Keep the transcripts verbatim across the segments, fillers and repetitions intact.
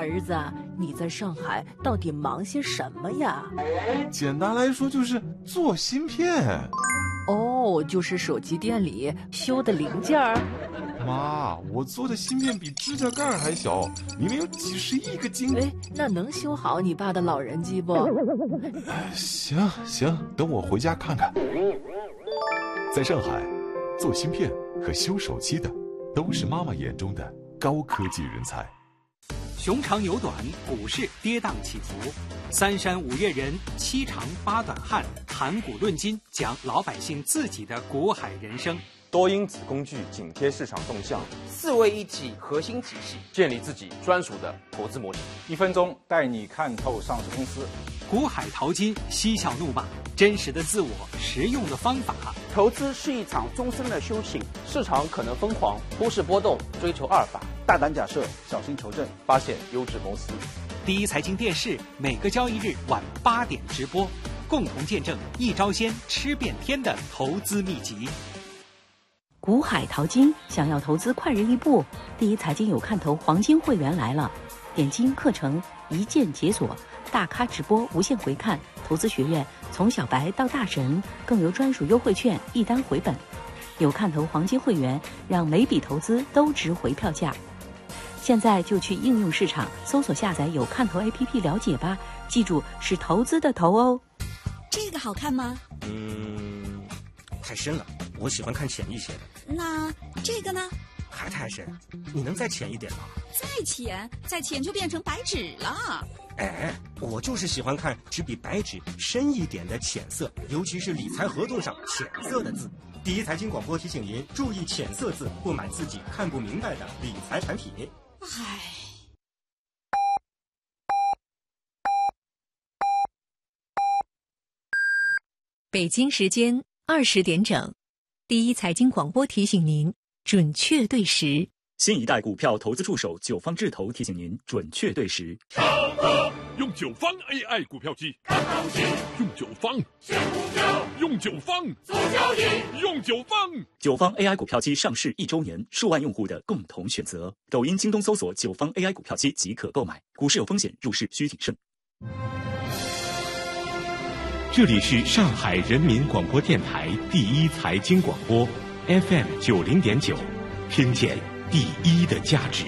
儿子，你在上海到底忙些什么呀？ 简单来说就是做芯片。 哦，就是手机店里修的零件儿。 妈，我做的芯片比指甲盖还小，明明有几十亿个晶。 哎，那能修好你爸的老人机不？ 行行，等我回家看看。 在上海，做芯片和修手机的都是妈妈眼中的高科技人才。 熊长牛短，股市跌宕起伏，三山五岳人，七长八短汉，谈古论今，讲老百姓自己的股海人生。 多因子工具紧贴市场动向， 四位一体核心体系，建立自己专属的投资模型。 一分钟带你看透上市公司， 股海淘金，嬉笑怒骂，真实的自我，实用的方法。 投资是一场终身的修行，市场可能疯狂，忽视波动，追求阿尔法， 大胆假设，小心求证， 发现优质公司。 第一财经电视每个交易日晚八点直播，共同见证一招鲜吃遍天的投资秘籍。 股海淘金，想要投资快人一步，第一财经有看头黄金会员来了，点金课程一键解锁，大咖直播无限回看，投资学院从小白到大神，更有专属优惠券一单回本。有看头黄金会员，让每笔投资都值回票价。现在就去应用市场搜索下载有看头 A P P 了解吧，记住是投资的投哦。 这个好看吗？ 嗯，太深了，我喜欢看浅一些的。 那这个呢？ 还太深，你能再浅一点吗？ 再浅，再浅就变成白纸了。 哎，我就是喜欢看只比白纸深一点的浅色，尤其是理财合同上浅色的字。第一财经广播提醒您注意浅色字，不买自己看不明白的理财产品。 唉。 北京时间二十点整，第一财经广播提醒您准确对时。 新一代股票投资助手九方智投提醒您准确对时。 超哥用九方 A I 股票机，看行情；用九方选股票，用九方做交易，用九方。 九方 A I 股票机上市一周年，数万用户的共同选择。抖音、京东搜索九方 A I 股票机即可购买。股市有风险，入市需谨慎。 这里是上海人民广播电台第一财经广播 F M 九零点九，听见第一的价值。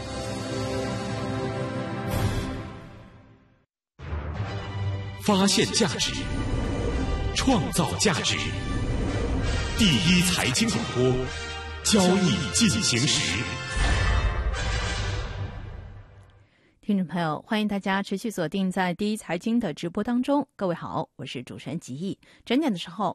发现价值，创造价值。第一财经广播，交易进行时。 听众朋友，欢迎大家持续锁定在第一财经的直播当中。各位好，我是主持人吉毅。整点的时候，